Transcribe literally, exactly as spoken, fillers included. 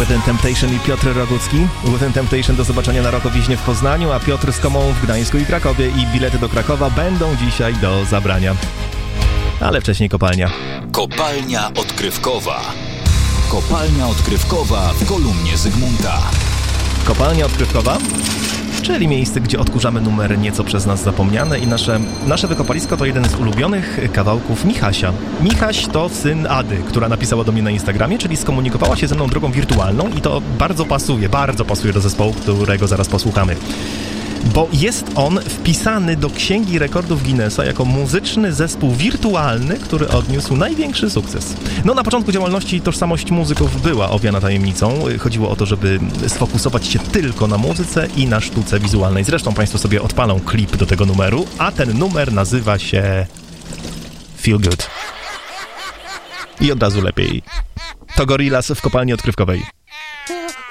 Within Temptation i Piotr Rogucki. Within Temptation do zobaczenia na Rockowiźnie w Poznaniu, a Piotr z Komą w Gdańsku i Krakowie, i bilety do Krakowa będą dzisiaj do zabrania. Ale wcześniej kopalnia. Kopalnia odkrywkowa. Kopalnia odkrywkowa w kolumnie Zygmunta. Kopalnia odkrywkowa? Czyli miejsce, gdzie odkurzamy numery nieco przez nas zapomniane, i nasze, nasze wykopalisko to jeden z ulubionych kawałków Michasia. Michaś to syn Ady, która napisała do mnie na Instagramie, czyli skomunikowała się ze mną drogą wirtualną, i to bardzo pasuje, bardzo pasuje do zespołu, którego zaraz posłuchamy. Bo jest on wpisany do Księgi Rekordów Guinnessa jako muzyczny zespół wirtualny, który odniósł największy sukces. No, na początku działalności tożsamość muzyków była owiana tajemnicą. Chodziło o to, żeby sfokusować się tylko na muzyce i na sztuce wizualnej. Zresztą Państwo sobie odpalą klip do tego numeru, a ten numer nazywa się Feel Good. I od razu lepiej. To Gorillaz w kopalni odkrywkowej.